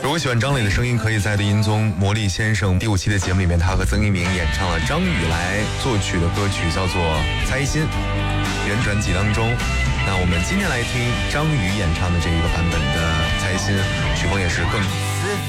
如果喜欢张磊的声音，可以在对音综《魔力先生》第5期的节目里面，他和曾一鸣演唱了张宇来作曲的歌曲，叫做《猜心》，原专辑当中。那我们今天来听张宇演唱的这一个版本的《猜心》，曲风也是更